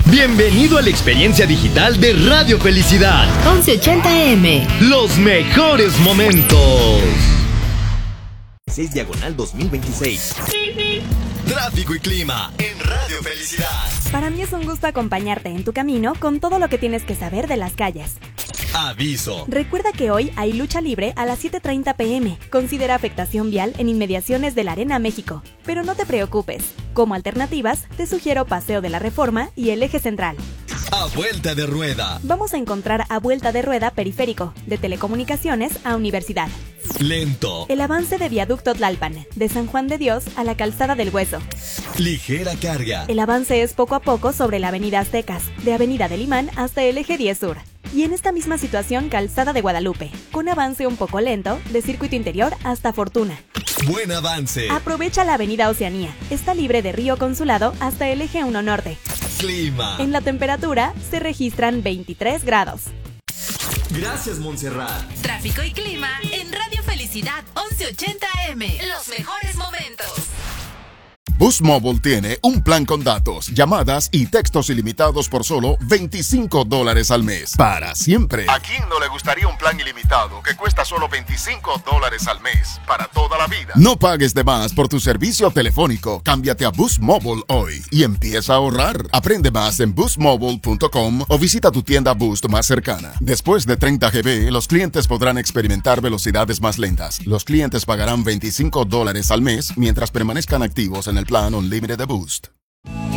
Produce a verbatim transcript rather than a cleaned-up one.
Bienvenido a la experiencia digital de Radio Felicidad. once ochenta A M. Los mejores momentos. seis diagonal dos mil veintiséis. Tráfico y clima en Radio Felicidad. Para mí es un gusto acompañarte en tu camino con todo lo que tienes que saber de las calles. Aviso. Recuerda que hoy hay lucha libre a las siete treinta pe eme. Considera afectación vial en inmediaciones de la Arena México. Pero no te preocupes. Como alternativas, te sugiero Paseo de la Reforma y el Eje Central. A vuelta de rueda. Vamos a encontrar a vuelta de rueda periférico, de Telecomunicaciones a Universidad. Lento. El avance de Viaducto Tlalpan, de San Juan de Dios a la Calzada del Hueso. Ligera carga. El avance es poco a poco sobre la Avenida Aztecas, de Avenida del Imán hasta el Eje diez Sur. Y en esta misma situación, Calzada de Guadalupe, con avance un poco lento, de Circuito Interior hasta Fortuna. Buen avance. Aprovecha la Avenida Oceanía, está libre de Río Consulado hasta el Eje uno Norte. Clima. En la temperatura se registran veintitrés grados. Gracias, Montserrat. Tráfico y clima en Radio Felicidad once ochenta A M. Los mejores momentos. Boost Mobile tiene un plan con datos, llamadas y textos ilimitados por solo veinticinco dólares al mes. Para siempre. ¿A quién no le gustaría un plan ilimitado que cuesta solo veinticinco dólares al mes? Para toda la vida. No pagues de más por tu servicio telefónico. Cámbiate a Boost Mobile hoy y empieza a ahorrar. Aprende más en boost mobile punto com o visita tu tienda Boost más cercana. Después de treinta gigabytes, los clientes podrán experimentar velocidades más lentas. Los clientes pagarán veinticinco dólares al mes mientras permanezcan activos en el plan Unlimited de Boost.